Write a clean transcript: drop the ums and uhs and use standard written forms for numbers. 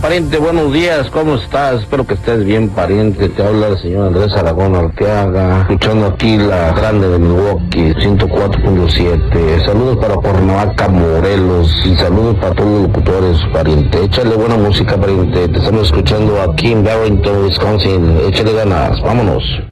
pariente, buenos días, ¿cómo estás? Espero que estés bien, pariente. Te habla el señor Andrés Aragón Arteaga, escuchando aquí la grande de Milwaukee, 104.7. Saludos para Cuernavaca, Morelos, y saludos para todos los locutores, pariente. Échale buena música, pariente. Te estamos escuchando aquí en Barrington, Wisconsin. Échale ganas, vámonos.